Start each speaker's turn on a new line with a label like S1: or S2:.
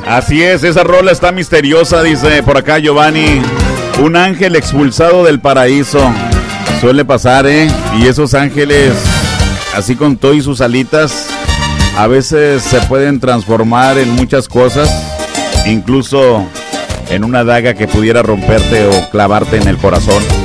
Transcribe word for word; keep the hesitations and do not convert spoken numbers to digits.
S1: Así es, esa rola está misteriosa, dice por acá Giovanni. Un ángel expulsado del paraíso. Suele pasar, ¿eh? Y esos ángeles, así con todo y sus alitas, a veces se pueden transformar en muchas cosas, incluso en una daga que pudiera romperte o clavarte en el corazón.